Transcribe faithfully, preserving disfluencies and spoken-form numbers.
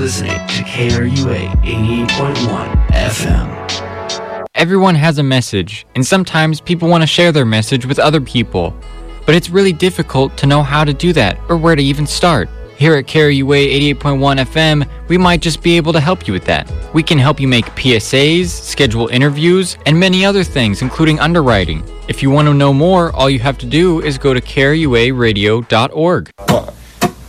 listening to K R U A eighty-eight point one F M. Everyone has a message, and sometimes people want to share their message with other people. But it's really difficult to know how to do that or where to even start. Here at K R U A eighty-eight point one F M, we might just be able to help you with that. We can help you make P S As, schedule interviews, and many other things, including underwriting. If you want to know more, all you have to do is go to K R U A radio dot org. One,